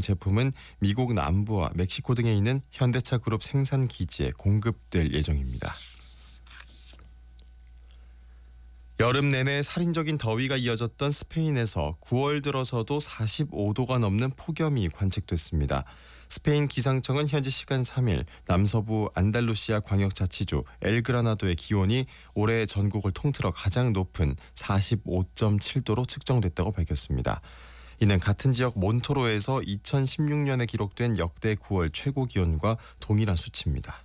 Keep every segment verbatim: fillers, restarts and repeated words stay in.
제품은 미국 남부와 멕시코 등에 있는 현대차 그룹 생산 기지에 공급될 예정입니다. 여름 내내 살인적인 더위가 이어졌던 스페인에서 구월 들어서도 사십오 도가 넘는 폭염이 관측됐습니다. 스페인 기상청은 현지 시간 삼 일 남서부 안달루시아 광역자치주 엘그라나도의 기온이 올해 전국을 통틀어 가장 높은 사십오 점 칠 도로 측정됐다고 밝혔습니다. 이는 같은 지역 몬토로에서 이천십육 년에 기록된 역대 구월 최고 기온과 동일한 수치입니다.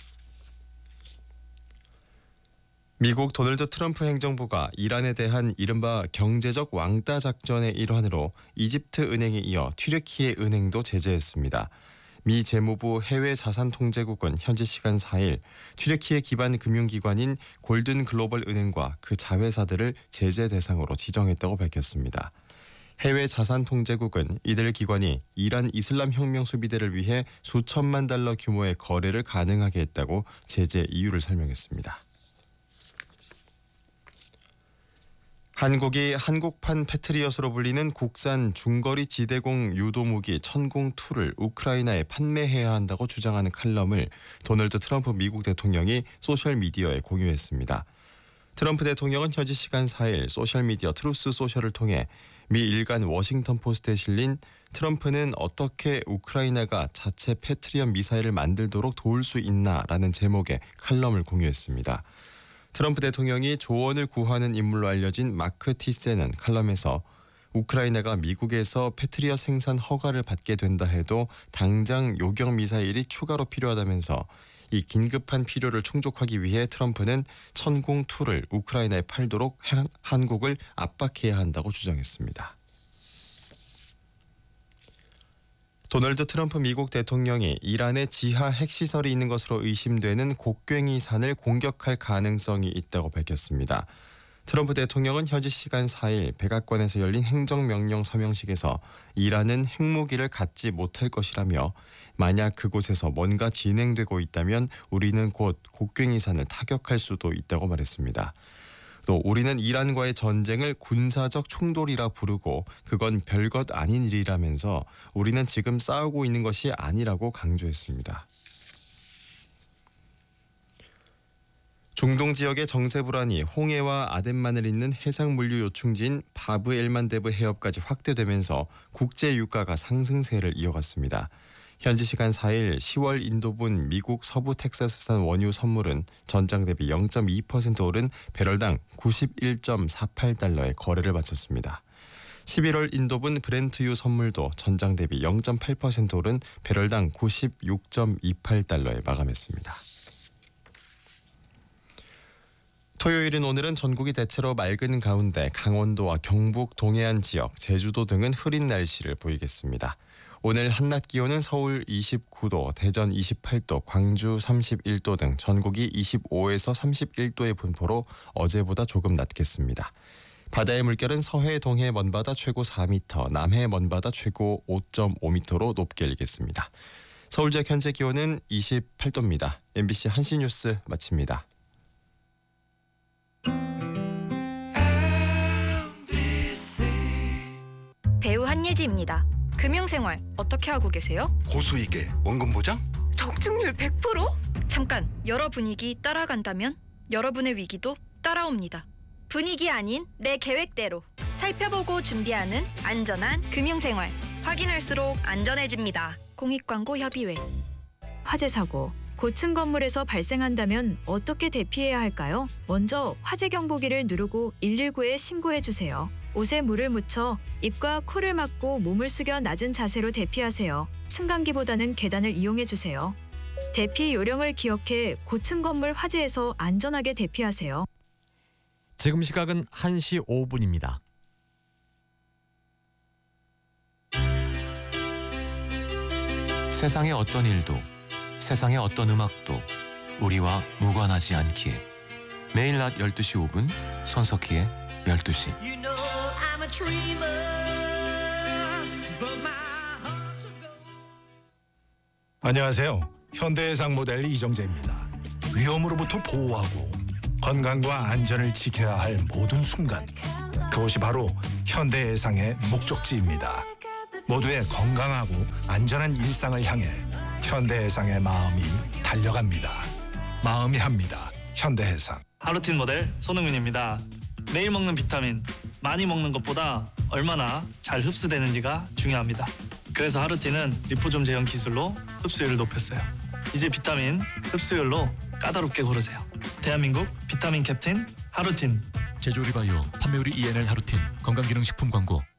미국 도널드 트럼프 행정부가 이란에 대한 이른바 경제적 왕따 작전의 일환으로 이집트 은행에 이어 튀르키예 은행도 제재했습니다. 미 재무부 해외자산통제국은 현지 시간 사 일 튀르키예 기반 금융기관인 골든 글로벌 은행과 그 자회사들을 제재 대상으로 지정했다고 밝혔습니다. 해외자산통제국은 이들 기관이 이란 이슬람 혁명 수비대를 위해 수천만 달러 규모의 거래를 가능하게 했다고 제재 이유를 설명했습니다. 한국이 한국판 패트리엇으로 불리는 국산 중거리 지대공 유도무기 천공이를 우크라이나에 판매해야 한다고 주장하는 칼럼을 도널드 트럼프 미국 대통령이 소셜미디어에 공유했습니다. 트럼프 대통령은 현지 시간 사 일 소셜미디어 트루스 소셜을 통해 미 일간 워싱턴 포스트에 실린 트럼프는 어떻게 우크라이나가 자체 패트리엇 미사일을 만들도록 도울 수 있나라는 제목의 칼럼을 공유했습니다. 트럼프 대통령이 조언을 구하는 인물로 알려진 마크 티센은 칼럼에서 우크라이나가 미국에서 패트리엇 생산 허가를 받게 된다 해도 당장 요격 미사일이 추가로 필요하다면서 이 긴급한 필요를 충족하기 위해 트럼프는 천공이를 우크라이나에 팔도록 한국을 압박해야 한다고 주장했습니다. 도널드 트럼프 미국 대통령이 이란의 지하 핵시설이 있는 것으로 의심되는 곡괭이 산을 공격할 가능성이 있다고 밝혔습니다. 트럼프 대통령은 현지 시간 사 일 백악관에서 열린 행정명령 서명식에서 이란은 핵무기를 갖지 못할 것이라며 만약 그곳에서 뭔가 진행되고 있다면 우리는 곧 곡괭이 산을 타격할 수도 있다고 말했습니다. 또 우리는 이란과의 전쟁을 군사적 충돌이라 부르고 그건 별것 아닌 일이라면서 우리는 지금 싸우고 있는 것이 아니라고 강조했습니다. 중동 지역의 정세 불안이 홍해와 아덴만을 잇는 해상물류 요충지인 바브엘만데브 해협까지 확대되면서 국제 유가가 상승세를 이어갔습니다. 현지 시간 사 일 시월 인도분 미국 서부 텍사스산 원유 선물은 전장 대비 영 점 이 퍼센트 오른 배럴당 구십일 점 사팔 달러에 거래를 마쳤습니다. 십일월 인도분 브렌트유 선물도 전장 대비 영 점 팔 퍼센트 오른 배럴당 구십육 점 이팔 달러에 마감했습니다. 토요일인 오늘은 전국이 대체로 맑은 가운데 강원도와 경북 동해안 지역, 제주도 등은 흐린 날씨를 보이겠습니다. 오늘 한낮 기온은 서울 이십구 도, 대전 이십팔 도, 광주 삼십일 도 등 전국이 이십오에서 삼십일 도의 분포로 어제보다 조금 낮겠습니다. 바다의 물결은 서해 동해 먼바다 최고 사 미터, 남해 먼바다 최고 오 점 오 미터로 높게 일겠습니다. 서울 지역 현재 기온은 이십팔 도입니다. 엠비씨 한시 뉴스 마칩니다. 배우 한예지입니다. 금융생활 어떻게 하고 계세요? 고수익에 원금 보장? 적중률 백 퍼센트? 잠깐, 여러 분위기 따라간다면 여러분의 위기도 따라옵니다. 분위기 아닌 내 계획대로 살펴보고 준비하는 안전한 금융생활. 확인할수록 안전해집니다. 공익광고협의회. 화재 사고, 고층 건물에서 발생한다면 어떻게 대피해야 할까요? 먼저 화재 경보기를 누르고 일일구에 신고해주세요. 옷에 물을 묻혀 입과 코를 막고 몸을 숙여 낮은 자세로 대피하세요. 승강기보다는 계단을 이용해주세요. 대피 요령을 기억해 고층 건물 화재에서 안전하게 대피하세요. 지금 시각은 한 시 오 분입니다. 세상의 어떤 일도, 세상의 어떤 음악도 우리와 무관하지 않기에 매일 낮 열두 시 오 분 손석희의 열두 시. 안녕하세요. 현대해상 모델 이정재입니다. 위험으로부터 보호하고 건강과 안전을 지켜야 할 모든 순간, 그것이 바로 현대해상의 목적지입니다. 모두의 건강하고 안전한 일상을 향해 현대해상의 마음이 달려갑니다. 마음이 합니다. 현대해상. 하루틴 모델 손흥민입니다. 매일 먹는 비타민, 많이 먹는 것보다 얼마나 잘 흡수되는지가 중요합니다. 그래서 하루틴은 리포좀 제형 기술로 흡수율을 높였어요. 이제 비타민 흡수율로 까다롭게 고르세요. 대한민국 비타민 캡틴 하루틴. 제조리바이오 판매우리 이엔엘 하루틴 건강기능식품 광고.